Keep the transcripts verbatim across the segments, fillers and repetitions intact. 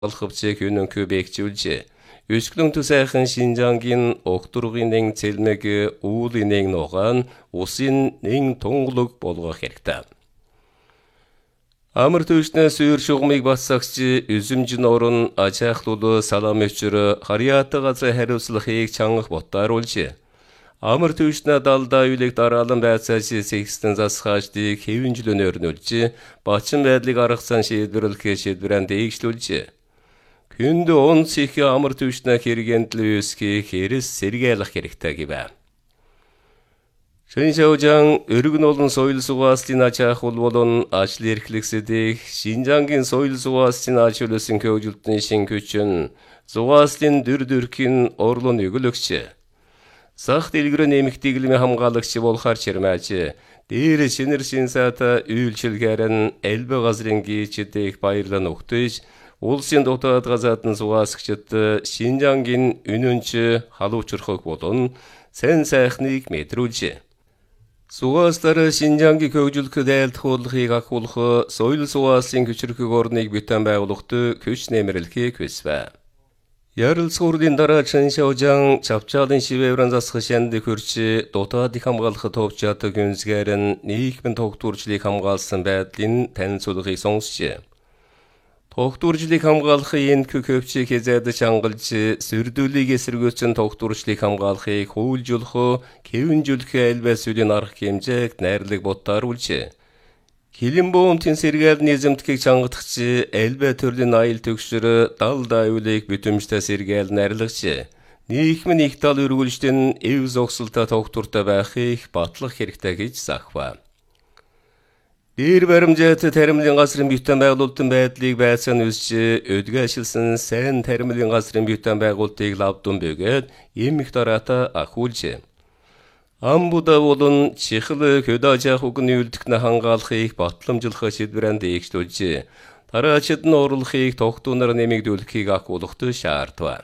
Олховцыг үнэнхүү бэхжүүлжээ. Өсгөлөн сайхан Шинжангийн огтургын нэг цэлмэг үүлийн нэг нугаан усын нэг тунгалаг болгох хэрэгтэй. Амар төвчнээс үер шугамыг батсагч үзэмжин орон ачаахлуулы салам өчөр харьяата газар хариуцлагыг чангах ботааруулжээ. Амар төвчнээ далдаа үйлэг дараалан байцааж сэгстэн засгааждыг хэвэнжлөн өрнүүлж, бачин байдлыг аргасан шийдвэрлэхээ шийдвэрэн дээгшлүүлжээ. Хүнд онц их амар төвчнээ хэрэгэнтэл үүсгэх хэрэс сэргээлэх хэрэгтэй гэвэ. Шинжаужан өргөн олон соёл сугааслын ачаахул болон ажил эрхлэгсэдийг Шинжангийн соёл сугааслын ачуулсан хөгжилтний шин хүчин сугааслын дүр дүрхийн орлон өгөлөгч. Сах дэлгэрэн эмэгтэйглэмийн хамгаалагч болохаар чирмэж, дээр шинэр шинсаата үйлчилгээрэн элбэ газрын гийчдийг баярлан өгтөж, улсын дотоод газаатан сугаасгчд Шинжангийн үнэнч халуучрахыг болон сэн сайхныг мэдрүүлжээ. Сугааслаар Шинжангийн хөгжүүлэхэд айлтгуулахыг ахуулах соёл сугааслын хүчрхэг орныг бүтэн байгуулахад хүч нэмэрлэхийг хүсвэ. Ярилцгуурлын дараа Шинжаужан чавчаалын шивэврэн засах шанд хөрч дотоодыг хамгаалахад товчаадаг үнсгээр нь нийгмийн тогтворчлыг хамгаалсан байдлын танилцуулгыг сонсжээ. Тогтворчлыг хамгаалахын энэ хөвчийг хязгаарлаж хангалж, сөрдүүлийг эсэргүүцэн тогтворчлыг хамгаалахыг хуулжуулах, хэвэнжүүлэх айлбай сүлийн арга хэмжээг найрлаг ботааруулжээ. Хилэн буумтын сэргээлний эзэмтгийг чангадагч айлбай төрлийн аял төгсөр далдаа үйлийг бүтэмжтэй сэргээл найрлагч. Нийгмийн их тал өргүүлжтэн эв зогсолтой тогтвортой байхыг батлах хэрэгтэй гэж захва. Дээр баримжаат таримлын газрын бүтэн байгуулалтын байдлыг байцаан үсч, өдгөө ашигласан сайн таримлын газрын бүтэн байгуулалтыг лавдун бөгөөд эмх дараата ахуулжээ. Амбуда болон чихэл хөдөөжаах үгний үлдэхнэ хангаалахыг батламжлах шийдвэрэн дээгшлүүлжээ. Тараачид нь орлохыг тогтуунаар нэмэгдүүлэхийг ахуулахад шаардва.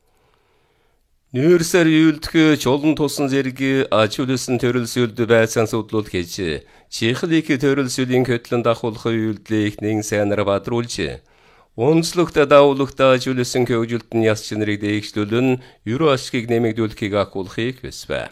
Нүүрсээр юулдэх чулан тусан зэрэг ачуулсан төрөлсөлд байцаан судлуул хийж, чихлийг төрөлсөлийн хөтлөн дахуулах үйлдэлийг нэг сайнаар бадруулжээ. Онцлогт давуулагт ачуулсан хөгжилтэн яс чинрийг дээгшлүүлэн ерөө ашгийг нэмэгдүүлэхийг ахуулахыг хүсвэ.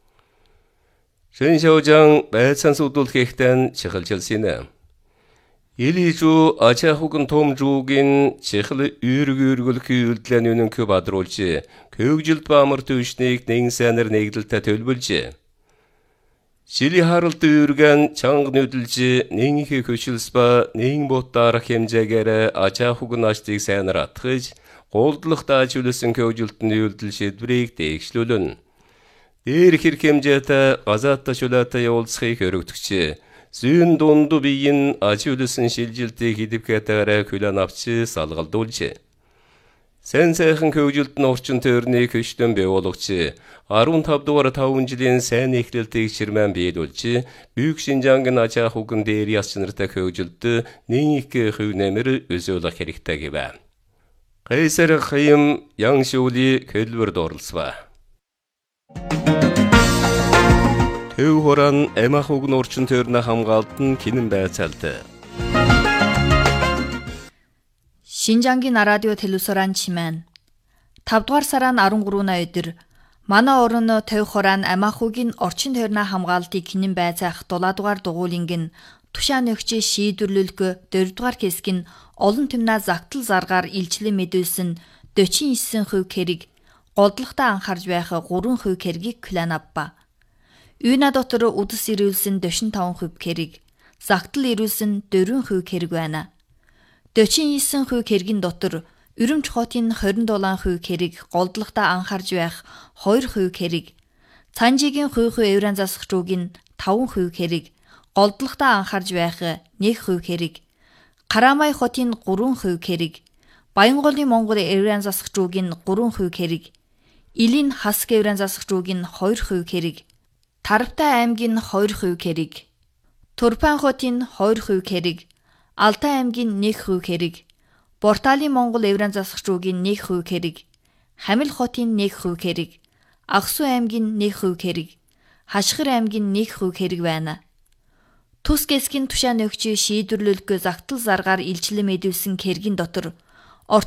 Шинжаужан байцаан судлуул хийхдээ чихэлжилсэнэ. Илижүү ачаахугын том жуугийн чихэл үүрэг үүргөлөх үйлдэлэн үнэнхүү бадруулж, хөгжилт ба амар төвчнийг нэг сайнаар нэгдэлтэй төлбөлжээ. Шили харалт үүргэн чанга нүдэлж, нэг их хөшилс ба нэг бот дарах хэмжээгээр ачаахугын аштыг сайнаар атгаж, голдлох даажуулсан хөгжилтэн үйлдэл шийдвэрийг дээгшлүүлэн. Дээр хэрэг хэмжээтэй газаатта шулаата явуулцахыг өргөдөгч. Зүүн дунду биеийн ачуулсан шилжилтийг хидвкэтаараа хүлэн авч салгалдуулж. Сэн сайхан хөгжилтэн орчин тойрны хөшлөн бий болгоч. арван тав дугаар таван жилийн сайн эхлэлтийг ширмэн биелүүлж, Büyük Шинжангийн ачаахугын дээр яс чанартай хөгжилд нэг хөв нэмэр өзөөлөх хэрэгтэй гэвэ. Кайсар Хайм Яншуули хэлбэрд оролцва. Төв хоран эмахугын орчин тойрны хамгаалтан кинэн байцаалт. Шинжангийн радио телевизоран чимэн. тавдугаар сарын арван гурван өдөр манай орон төв хоран эмахугын орчин тойрны хамгаалтыг кинэн байцаах дулаадугаар дугуулинг тушаан өгч шийдвэрлүүлэх дөрөвдүгээр хэсэг нь олон түмнээ загтал заргаар илчлэн мэдүүлсэн дөрвөн хувь хэрэг голдлогтой анхаарж байх гурван хувь хэргийг клан авба. Үйна дотор үдэс ирүүлсэн дөрвөн таван хувь хэрэг, загтал ирүүлсэн дөрвөн хувь хэрэг байна. дөрвөн хувь хэргийн дотор Өрөмч хотын хорин дулаан хувь хэрэг голдлогтой анхаарж байх хоёр хувь хэрэг, Цанжигийн хувь хувь евран засах руугийн таван хувь хэрэг голдлогтой анхаарж байх нэг хувь хэрэг, Карамай хотын гурван хувь хэрэг, Баянголын Монгол евран засах руугийн гурван хувь хэрэг, Илийн Хаск евран засах руугийн хоёр хувь хэрэг, Тарвтай аймгийн хоёр хувь хэрэг, Турпан хотын хоёр хувь хэрэг, Алтай аймгийн нэг хувь хэрэг, Борталын Монгол евран засах руугийн нэг хувь хэрэг, Хамил хотын нэг хувь хэрэг, Агсу аймгийн нэг хувь хэрэг, Хашгир аймгийн нэг хувь хэрэг байна. Тус гэсгийн тушаан өгч шийдвэрлүүлэх загтал заргаар илчлэн мэдүүлсэн хэргийн дотор